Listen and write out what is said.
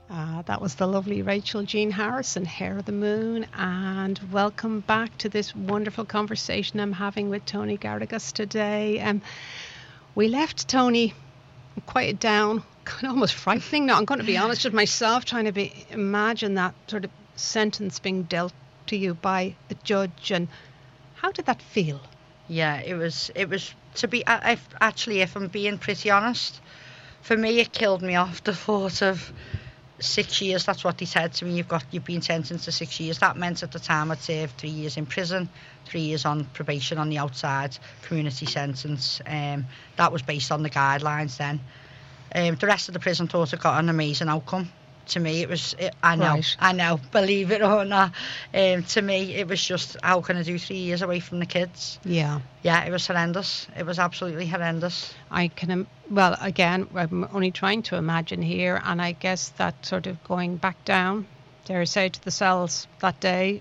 That was the lovely Rachel Jean Harrison, Hair of the Moon, and welcome back to this wonderful conversation I'm having with Tony Garrigus today. We left Tony quite down, kind of almost frightening. Now, I'm going to be honest with myself, trying to imagine that sort of sentence being dealt to you by a judge, and how did that feel? Yeah, it was to be, actually, if I'm being pretty honest, for me it killed me off the thought of 6 years. That's what they said to me. You've been sentenced to 6 years. That meant at the time I'd served 3 years in prison, 3 years on probation on the outside, community sentence. That was based on the guidelines then. The rest of the prison thought it got an amazing outcome. To me, I know, believe it or not. To me, it was just, how can I do 3 years away from the kids? Yeah. Yeah, it was horrendous. It was absolutely horrendous. Well, again, I'm only trying to imagine here, and I guess that sort of going back down, dare I say, to the cells that day,